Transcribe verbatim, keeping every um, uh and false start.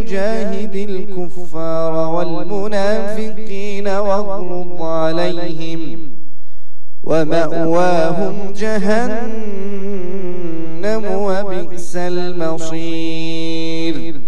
جاهد الكفار والمنافقين واغلظ عليهم ومأواهم جهنم وبئس المصير.